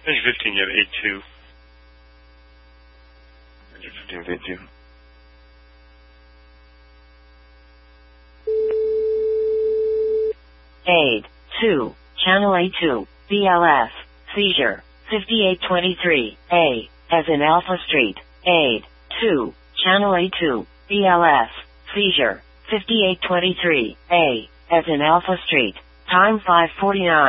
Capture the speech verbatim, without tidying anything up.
Engine fifteen, you have eight two. Engine fifteen with eight two. Aid, two, Channel A two, B L S, seizure, fifty-eight twenty-three, A, as in Alpha Street, Aid, two, Channel A two, B L S, seizure, fifty-eight twenty-three, A, as in Alpha Street, time five forty-nine.